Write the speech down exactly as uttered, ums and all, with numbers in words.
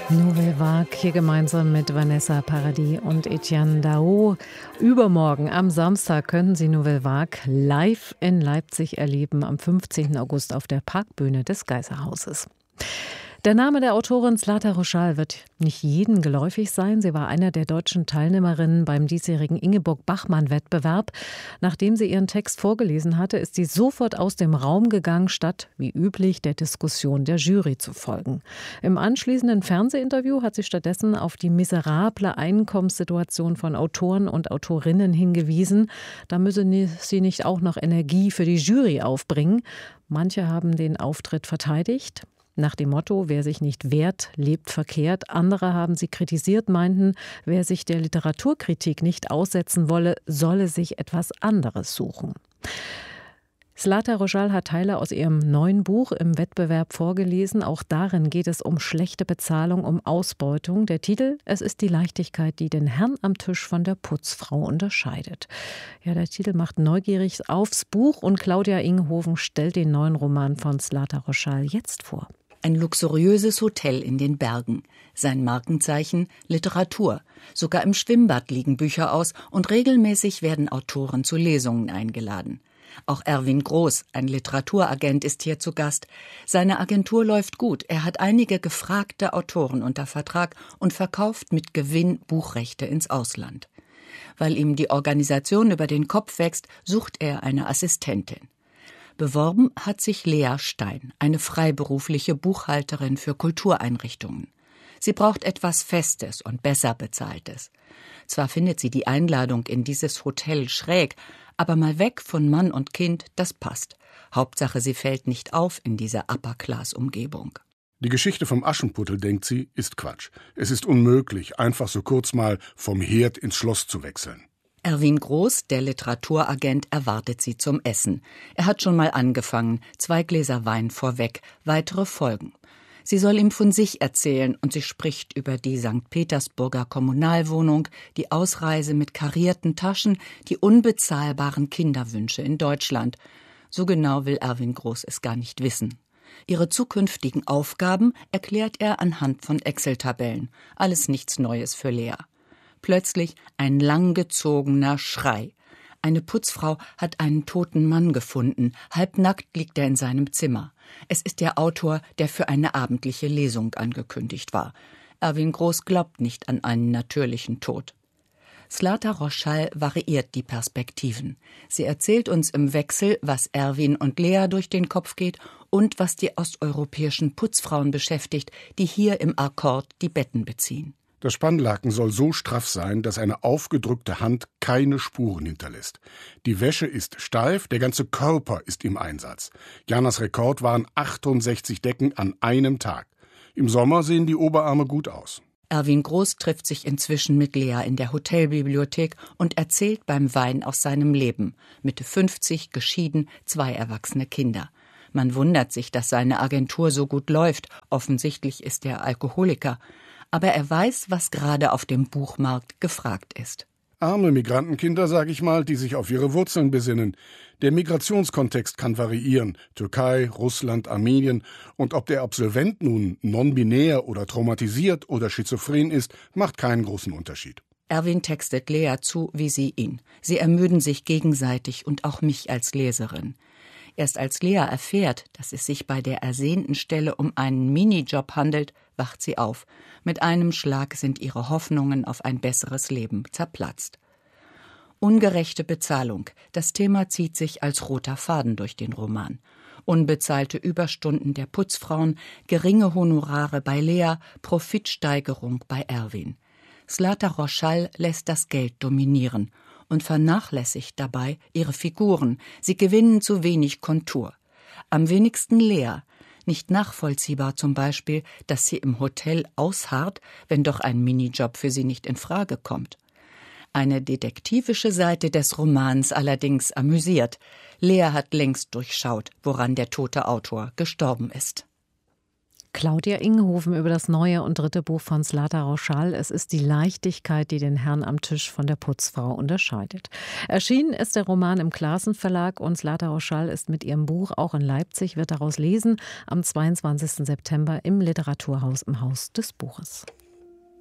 Nouvelle Vague hier gemeinsam mit Vanessa Paradis und Etienne Dao. Übermorgen am Samstag können Sie Nouvelle Vague live in Leipzig erleben, am fünfzehnten August auf der Parkbühne des Geißerhauses. Der Name der Autorin Zlata Roschal wird nicht jedem geläufig sein. Sie war eine der deutschen Teilnehmerinnen beim diesjährigen Ingeborg-Bachmann-Wettbewerb. Nachdem sie ihren Text vorgelesen hatte, ist sie sofort aus dem Raum gegangen, statt, wie üblich, der Diskussion der Jury zu folgen. Im anschließenden Fernsehinterview hat sie stattdessen auf die miserable Einkommenssituation von Autoren und Autorinnen hingewiesen. Da müsse sie nicht auch noch Energie für die Jury aufbringen. Manche haben den Auftritt verteidigt. Nach dem Motto, wer sich nicht wehrt, lebt verkehrt. Andere haben sie kritisiert, meinten, wer sich der Literaturkritik nicht aussetzen wolle, solle sich etwas anderes suchen. Zlata Roschal hat Teile aus ihrem neuen Buch im Wettbewerb vorgelesen. Auch darin geht es um schlechte Bezahlung, um Ausbeutung. Der Titel: Es ist die Leichtigkeit, die den Herrn am Tisch von der Putzfrau unterscheidet. Ja, der Titel macht neugierig aufs Buch und Claudia Ingenhoven stellt den neuen Roman von Zlata Roschal jetzt vor. Ein luxuriöses Hotel in den Bergen. Sein Markenzeichen: Literatur. Sogar im Schwimmbad liegen Bücher aus und regelmäßig werden Autoren zu Lesungen eingeladen. Auch Erwin Groß, ein Literaturagent, ist hier zu Gast. Seine Agentur läuft gut. Er hat einige gefragte Autoren unter Vertrag und verkauft mit Gewinn Buchrechte ins Ausland. Weil ihm die Organisation über den Kopf wächst, sucht er eine Assistentin. Beworben hat sich Lea Stein, eine freiberufliche Buchhalterin für Kultureinrichtungen. Sie braucht etwas Festes und besser Bezahltes. Zwar findet sie die Einladung in dieses Hotel schräg, aber mal weg von Mann und Kind, das passt. Hauptsache, sie fällt nicht auf in dieser Upper-Class-Umgebung. Die Geschichte vom Aschenputtel, denkt sie, ist Quatsch. Es ist unmöglich, einfach so kurz mal vom Herd ins Schloss zu wechseln. Erwin Groß, der Literaturagent, erwartet sie zum Essen. Er hat schon mal angefangen, zwei Gläser Wein vorweg, weitere folgen. Sie soll ihm von sich erzählen und sie spricht über die Sankt Petersburger Kommunalwohnung, die Ausreise mit karierten Taschen, die unbezahlbaren Kinderwünsche in Deutschland. So genau will Erwin Groß es gar nicht wissen. Ihre zukünftigen Aufgaben erklärt er anhand von Excel-Tabellen. Alles nichts Neues für Lea. Plötzlich ein langgezogener Schrei. Eine Putzfrau hat einen toten Mann gefunden. Halbnackt liegt er in seinem Zimmer. Es ist der Autor, der für eine abendliche Lesung angekündigt war. Erwin Groß glaubt nicht an einen natürlichen Tod. Zlata Roschal variiert die Perspektiven. Sie erzählt uns im Wechsel, was Erwin und Lea durch den Kopf geht und was die osteuropäischen Putzfrauen beschäftigt, die hier im Akkord die Betten beziehen. Das Spannlaken soll so straff sein, dass eine aufgedrückte Hand keine Spuren hinterlässt. Die Wäsche ist steif, der ganze Körper ist im Einsatz. Janas Rekord waren achtundsechzig Decken an einem Tag. Im Sommer sehen die Oberarme gut aus. Erwin Groß trifft sich inzwischen mit Lea in der Hotelbibliothek und erzählt beim Wein aus seinem Leben. Mitte fünfzig, geschieden, zwei erwachsene Kinder. Man wundert sich, dass seine Agentur so gut läuft. Offensichtlich ist er Alkoholiker. Aber er weiß, was gerade auf dem Buchmarkt gefragt ist. Arme Migrantenkinder, sag ich mal, die sich auf ihre Wurzeln besinnen. Der Migrationskontext kann variieren. Türkei, Russland, Armenien. Und ob der Absolvent nun non-binär oder traumatisiert oder schizophren ist, macht keinen großen Unterschied. Erwin textet Lea zu, wie sie ihn. Sie ermüden sich gegenseitig und auch mich als Leserin. Erst als Lea erfährt, dass es sich bei der ersehnten Stelle um einen Minijob handelt, wacht sie auf. Mit einem Schlag sind ihre Hoffnungen auf ein besseres Leben zerplatzt. Ungerechte Bezahlung. Das Thema zieht sich als roter Faden durch den Roman. Unbezahlte Überstunden der Putzfrauen, geringe Honorare bei Lea, Profitsteigerung bei Erwin. Zlata Roschal lässt das Geld dominieren und vernachlässigt dabei ihre Figuren. Sie gewinnen zu wenig Kontur. Am wenigsten Lea. Nicht nachvollziehbar zum Beispiel, dass sie im Hotel ausharrt, wenn doch ein Minijob für sie nicht in Frage kommt. Eine detektivische Seite des Romans allerdings amüsiert. Lea hat längst durchschaut, woran der tote Autor gestorben ist. Claudia Ingenhoven über das neue und dritte Buch von Zlata Roschal. Es ist die Leichtigkeit, die den Herrn am Tisch von der Putzfrau unterscheidet. Erschienen ist der Roman im Classen Verlag und Zlata Roschal ist mit ihrem Buch auch in Leipzig, wird daraus lesen am zweiundzwanzigsten September im Literaturhaus im Haus des Buches.